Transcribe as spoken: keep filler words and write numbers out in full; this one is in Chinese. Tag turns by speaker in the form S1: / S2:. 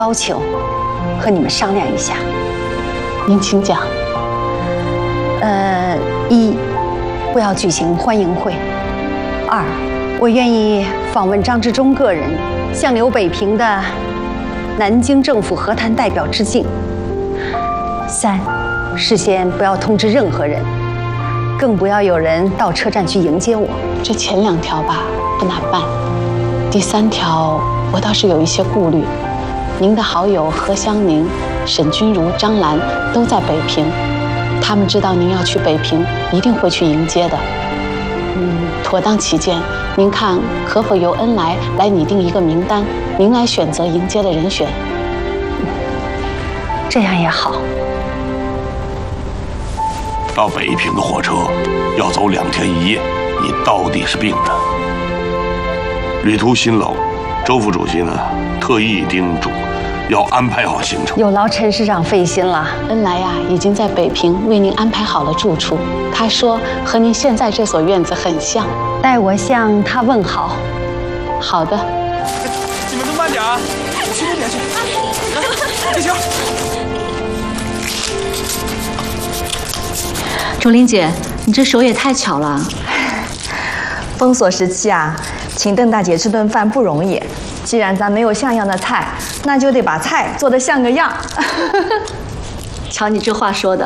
S1: 要求，和你们商量一下。
S2: 您请讲。
S1: 呃，一，不要举行欢迎会；二，我愿意访问张之忠个人，向留北平的南京政府和谈代表致敬。三，事先不要通知任何人，更不要有人到车站去迎接我。
S2: 这前两条吧，不难办。第三条，我倒是有一些顾虑。您的好友何香凝、沈君如、张兰都在北平，他们知道您要去北平，一定会去迎接的。嗯，妥当起见，您看可否由恩来来拟定一个名单，您来选择迎接的人选？
S1: 这样也好。
S3: 到北平的火车要走两天一夜，你到底是病的。旅途辛劳，周副主席呢特意叮嘱，要安排好行程。
S1: 有劳陈市长费心了。
S2: 恩来呀、啊，已经在北平为您安排好了住处。他说和您现在这所院子很像。
S1: 代我向他问好。
S2: 好的。
S4: 你们都慢点啊，去那边去。来，立秋。
S5: 竹林姐，你这手也太巧了。
S6: 封锁时期啊，请邓大姐吃顿饭不容易。既然咱没有像样的菜，那就得把菜做得像个样。
S5: 瞧你这话说的。